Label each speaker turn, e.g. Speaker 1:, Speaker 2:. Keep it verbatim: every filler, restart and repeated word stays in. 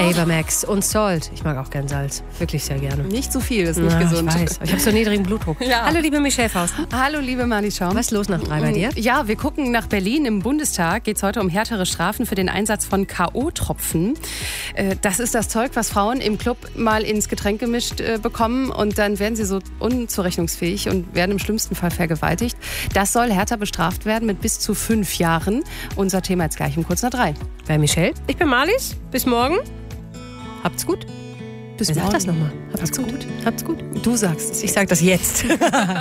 Speaker 1: Ava Max und Salt. Ich mag auch gern Salz. Wirklich sehr gerne.
Speaker 2: Nicht zu viel, ist nicht
Speaker 1: Na,
Speaker 2: gesund.
Speaker 1: Ich weiß. Ich habe so niedrigen Blutdruck.
Speaker 2: Ja.
Speaker 1: Hallo, liebe Michelle Faust.
Speaker 2: Hallo, liebe Marli Schaum.
Speaker 1: Was ist los nach drei bei dir?
Speaker 2: Ja, wir gucken nach Berlin. Im Bundestag geht es heute um härtere Strafen für den Einsatz von K O-Tropfen. Äh, das ist das Zeug, was Frauen im Club mal ins Getränk gemischt äh, bekommen und dann werden sie so unzurechnungsfähig und werden im schlimmsten Fall vergewaltigt. Das soll härter bestraft werden mit bis zu fünf Jahren. Unser Thema jetzt gleich um kurz nach drei.
Speaker 1: Bei Michelle. Ich bin Marlies. Bis morgen. Habt's gut.
Speaker 2: Bis
Speaker 1: Wer sagt
Speaker 2: morgen.
Speaker 1: das nochmal? Habt's
Speaker 2: Habt's
Speaker 1: gut.
Speaker 2: gut.
Speaker 1: Habt's gut.
Speaker 2: Du sagst es.
Speaker 1: Ich sag das jetzt.